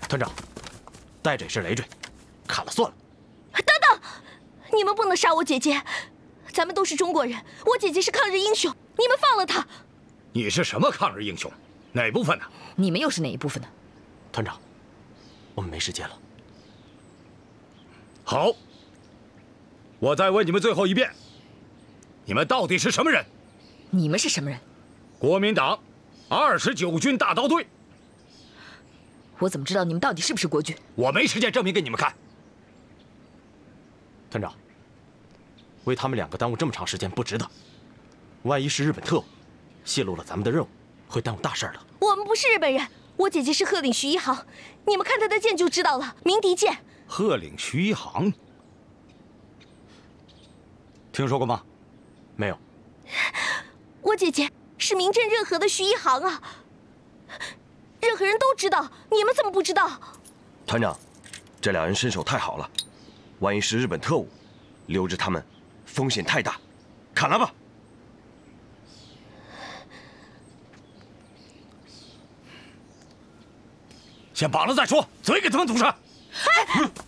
团长，带着也是累赘，砍了算了。 等等，你们不能杀我姐姐，咱们都是中国人，我姐姐是抗日英雄，你们放了她。 你是什么抗日英雄？哪部分的？ 你们又是哪一部分的？ 团长，我们没时间了。 好，我再问你们最后一遍，你们到底是什么人？ 你们是什么人？ 国民党29军大刀队。 我怎么知道你们到底是不是国军？ 我没时间证明给你们看。 团长，为他们2个耽误这么长时间不值得。万一是日本特务，泄露了咱们的任务，会耽误大事的。 我们不是日本人，我姐姐是鹤岭徐一航，你们看她的剑就知道了，鸣笛剑。 鹤岭徐一航，听说过吗？ 没有。 我姐姐是名震任和的徐一航啊，任何人都知道，你们怎么不知道？ 团长，这2人身手太好了，万一是日本特务，留着他们风险太大，砍了吧！ 先绑了再说，嘴给他们堵上。 哎！